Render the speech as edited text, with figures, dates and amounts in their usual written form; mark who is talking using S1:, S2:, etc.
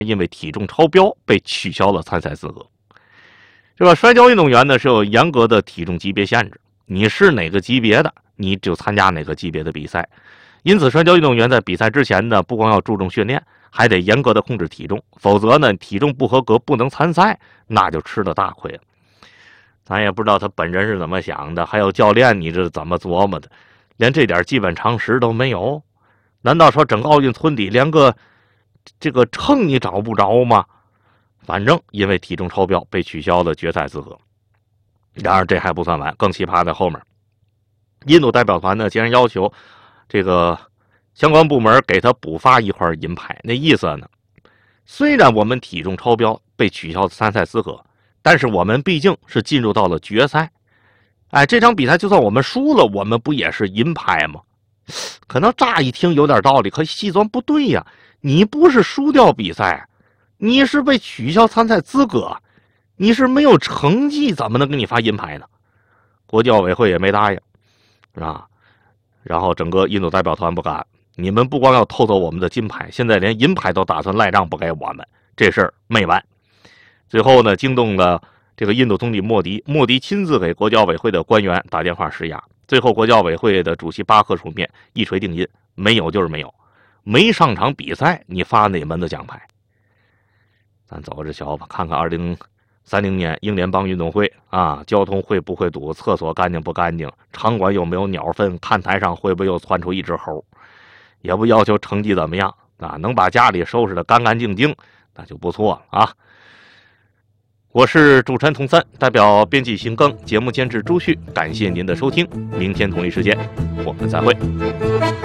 S1: 因为体重超标被取消了参赛资格。这个摔跤运动员呢是有严格的体重级别限制，你是哪个级别的，你就参加哪个级别的比赛。因此，摔跤运动员在比赛之前呢，不光要注重训练，还得严格的控制体重，否则呢，体重不合格不能参赛，那就吃了大亏了。咱也不知道他本人是怎么想的，还有教练你这怎么琢磨的，连这点基本常识都没有？难道说整个奥运村里连个这个秤你找不着吗？反正因为体重超标被取消了决赛资格。然而这还不算完，更奇葩在后面。印度代表团呢，竟然要求这个相关部门给他补发一块银牌。那意思呢，虽然我们体重超标被取消参赛资格，但是我们毕竟是进入到了决赛。哎，这场比赛就算我们输了，我们不也是银牌吗？可能乍一听有点道理，可细钻不对呀。你不是输掉比赛，你是被取消参赛资格，你是没有成绩，怎么能给你发银牌呢？国际奥委会也没答应，啊。然后整个印度代表团不干，你们不光要偷走我们的金牌，现在连银牌都打算赖账不给我们，这事儿没完。最后呢，惊动了这个印度总理莫迪，莫迪亲自给国际奥委会的官员打电话施压。最后，国际奥委会的主席巴赫出面，一锤定音，没有就是没有，没上场比赛，你发哪门子奖牌？咱走着瞧吧，看看2030年英联邦运动会啊，交通会不会堵，厕所干净不干净，场馆有没有鸟粪，看台上会不会又窜出一只猴？也不要求成绩怎么样啊，能把家里收拾得干干净净，那就不错了啊。我是主持人童三，代表编辑邢庚，节目监制朱旭，感谢您的收听，明天同一时间我们再会。